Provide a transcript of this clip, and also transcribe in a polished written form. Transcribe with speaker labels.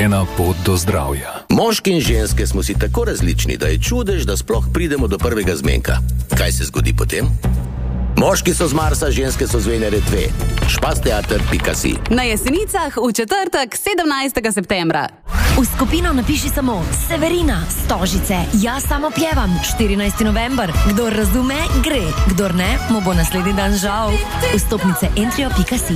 Speaker 1: njena pot do zdravja.
Speaker 2: Moški in ženske smo si tako različni, da je čudež, da sploh pridemo do prvega zmenka. Kaj se zgodi potem? Moški so z Marsa, ženske so z Venere 2. Špasteater.si.
Speaker 3: Na Jesenicah v četrtek 17. septembra.
Speaker 4: V skupino napiši samo Severina, Stožice, jaz samo pjevam. 14. november. Kdor razume, gre. Kdor ne, mu bo naslednji dan žal. Vstopnice entrio.si.